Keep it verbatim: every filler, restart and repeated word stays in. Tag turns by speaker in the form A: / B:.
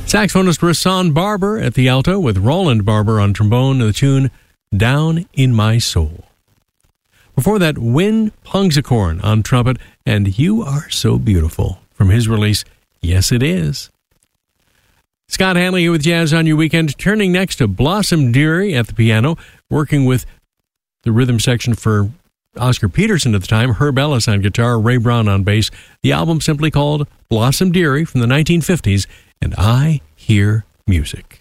A: Saxophonist Rahsaan Barber at the alto with Roland Barber on trombone, the tune Down in My Soul. Before that, Win Pungsakorn on trumpet and You Are So Beautiful from his release, Yes It Is. Scott Hanley here with Jazz on Your Weekend, turning next to Blossom Dearie at the piano, working with the rhythm section for Oscar Peterson at the time, Herb Ellis on guitar, Ray Brown on bass. The album simply called Blossom Dearie from the nineteen fifties, and I Hear Music.